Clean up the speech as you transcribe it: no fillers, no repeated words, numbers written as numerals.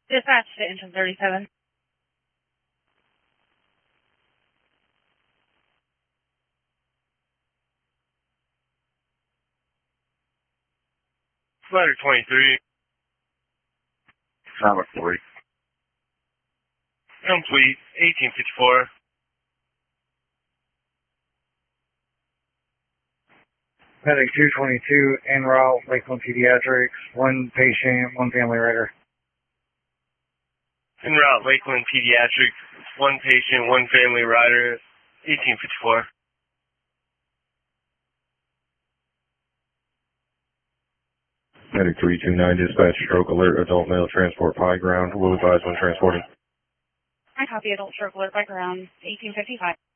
Dispatch to engine 37. Ladder 23. Number 40. Complete. 1854. Medic 222, en route, Lakeland Pediatrics, one patient, one family rider. En route, Lakeland Pediatrics, one patient, one family rider, 1854. Medic 329, dispatch, stroke alert, adult male, transport high ground, will advise when transporting. I copy adult stroke alert by ground, 1855.